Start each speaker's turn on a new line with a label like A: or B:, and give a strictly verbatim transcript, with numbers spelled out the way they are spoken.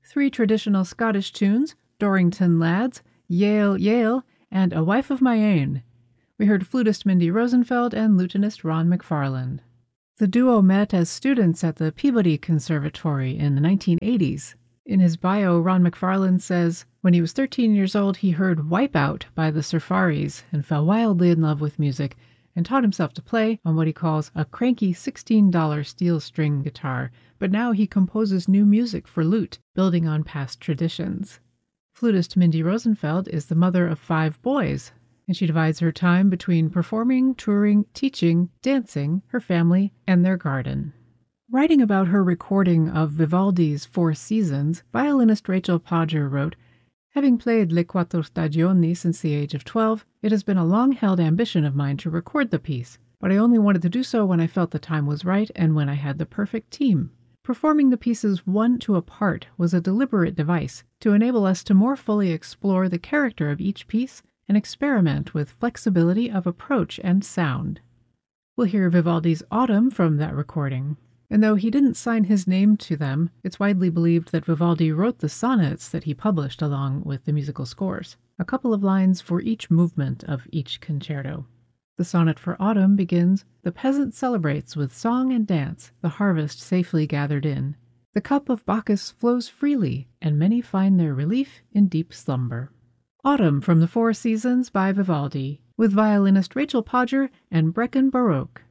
A: three traditional Scottish tunes, Dorrington Lads, Yale, Yale, and A Wife of My Own. We heard flutist Mindy Rosenfeld and lutenist Ron McFarland. The duo met as students at the Peabody Conservatory in the nineteen eighties. In his bio, Ron McFarland says, when he was thirteen years old, he heard Wipeout by the Surfaris and fell wildly in love with music and taught himself to play on what he calls a cranky sixteen dollar steel string guitar, but now he composes new music for lute, building on past traditions. Flutist Mindy Rosenfeld is the mother of five boys, and she divides her time between performing, touring, teaching, dancing, her family, and their garden. Writing about her recording of Vivaldi's Four Seasons, violinist Rachel Podger wrote, having played Le Quattro Stagioni since the age of twelve, it has been a long-held ambition of mine to record the piece, but I only wanted to do so when I felt the time was right and when I had the perfect team. Performing the pieces one to a part was a deliberate device to enable us to more fully explore the character of each piece and experiment with flexibility of approach and sound. We'll hear Vivaldi's Autumn from that recording. And though he didn't sign his name to them, it's widely believed that Vivaldi wrote the sonnets that he published along with the musical scores, a couple of lines for each movement of each concerto. The sonnet for Autumn begins, "The peasant celebrates with song and dance the harvest safely gathered in. The cup of Bacchus flows freely, and many find their relief in deep slumber." Autumn from the Four Seasons by Vivaldi, with violinist Rachel Podger and Brecon Baroque.